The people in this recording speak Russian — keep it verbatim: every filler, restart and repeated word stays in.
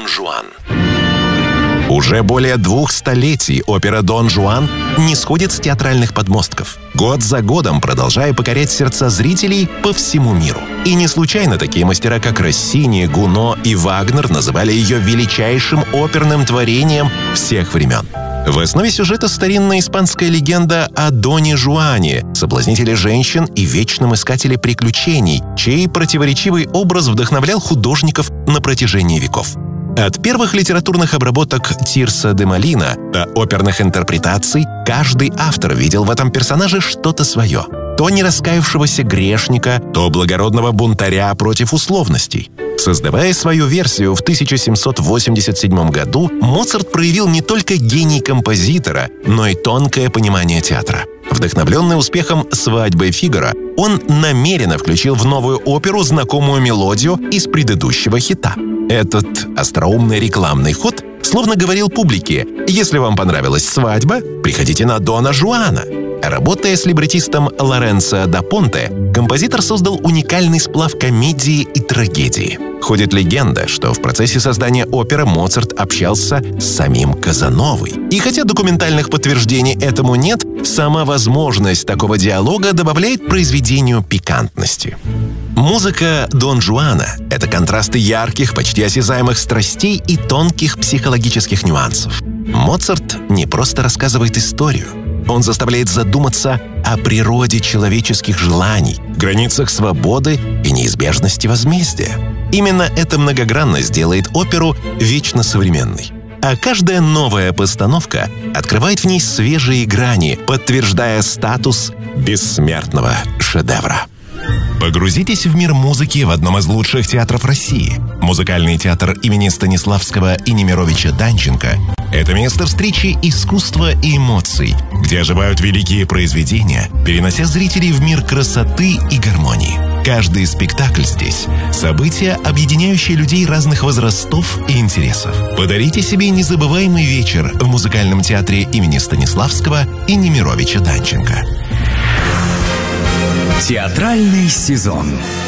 Жуан». Уже более двух столетий опера «Дон Жуан» не сходит с театральных подмостков, год за годом продолжая покорять сердца зрителей по всему миру. И не случайно такие мастера, как Россини, Гуно и Вагнер, называли ее величайшим оперным творением всех времен. В основе сюжета старинная испанская легенда о Доне Жуане, соблазнителе женщин и вечном искателе приключений, чей противоречивый образ вдохновлял художников на протяжении веков. От первых литературных обработок Тирса де Молина до оперных интерпретаций каждый автор видел в этом персонаже что-то свое. То нераскаявшегося грешника, то благородного бунтаря против условностей. Создавая свою версию в тысяча семьсот восемьдесят седьмом году, Моцарт проявил не только гений композитора, но и тонкое понимание театра. Вдохновленный успехом «Свадьбы Фигаро», он намеренно включил в новую оперу знакомую мелодию из предыдущего хита. Этот остроумный рекламный ход словно говорил публике: «Если вам понравилась свадьба, приходите на Дона Жуана». Работая с либреттистом Лоренцо да Понте, композитор создал уникальный сплав комедии и трагедии. Ходит легенда, что в процессе создания оперы Моцарт общался с самим Казановой. И хотя документальных подтверждений этому нет, сама возможность такого диалога добавляет произведению пикантности. Музыка Дон Жуана — это контрасты ярких, почти осязаемых страстей и тонких психологических нюансов. Моцарт не просто рассказывает историю. Он заставляет задуматься о природе человеческих желаний, границах свободы и неизбежности возмездия. Именно эта многогранность делает оперу вечно современной. А каждая новая постановка открывает в ней свежие грани, подтверждая статус бессмертного шедевра. Погрузитесь в мир музыки в одном из лучших театров России. Музыкальный театр имени Станиславского и Немировича Данченко – это место встречи искусства и эмоций, где оживают великие произведения, перенося зрителей в мир красоты и гармонии. Каждый спектакль здесь – событие, объединяющее людей разных возрастов и интересов. Подарите себе незабываемый вечер в музыкальном театре имени Станиславского и Немировича Данченко. Театральный сезон.